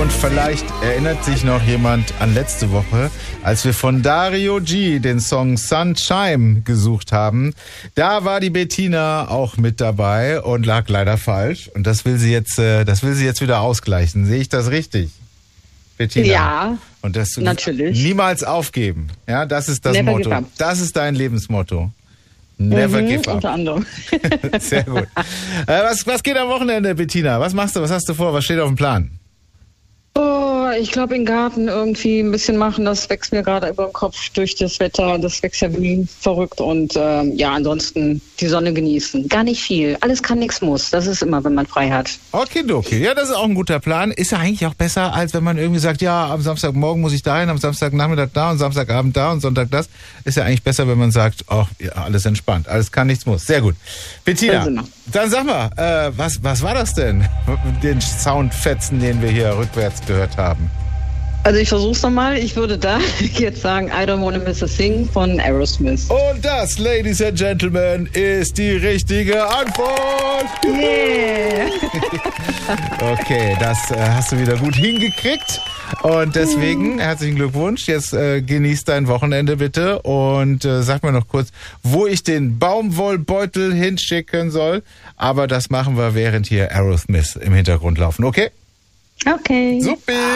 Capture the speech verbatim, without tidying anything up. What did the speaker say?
Und vielleicht erinnert sich noch jemand an letzte Woche, als wir von Dario G den Song Sunshine gesucht haben. Da war die Bettina auch mit dabei und lag leider falsch. Und das will sie jetzt, das will sie jetzt wieder ausgleichen. Sehe ich das richtig, Bettina? Ja, und dass du natürlich. Niemals aufgeben. Ja, das ist das Never Motto. give up. Das ist dein Lebensmotto. Never mhm, give up. Unter anderem. Sehr gut. Äh, was, was geht am Wochenende, Bettina? Was machst du? Was hast du vor? Was steht auf dem Plan? Oh, ich glaube, im Garten irgendwie ein bisschen machen, das wächst mir gerade über den Kopf durch das Wetter. Das wächst ja wie verrückt und ähm, ja, ansonsten die Sonne genießen. Gar nicht viel. Alles kann, nichts muss. Das ist immer, wenn man frei hat. Okay, okay. Ja, das ist auch ein guter Plan. Ist ja eigentlich auch besser, als wenn man irgendwie sagt, ja, am Samstagmorgen muss ich dahin, am Samstagnachmittag da und Samstagabend da und Sonntag das. Ist ja eigentlich besser, wenn man sagt, ach, ja, alles entspannt. Alles kann, nichts muss. Sehr gut. Bettina, dann sag mal, äh, was, was war das denn? Den Soundfetzen, den wir hier rückwärts gehört haben. Also ich versuch's nochmal. Ich würde da jetzt sagen, I Don't Wanna Miss a Thing von Aerosmith. Und das, Ladies and Gentlemen, ist die richtige Antwort. Yeah. Okay, das äh, hast du wieder gut hingekriegt. Und deswegen herzlichen Glückwunsch. Jetzt äh, genieß dein Wochenende bitte und äh, sag mir noch kurz, wo ich den Baumwollbeutel hinschicken soll. Aber das machen wir, während hier Aerosmith im Hintergrund laufen. Okay? Okay. Super.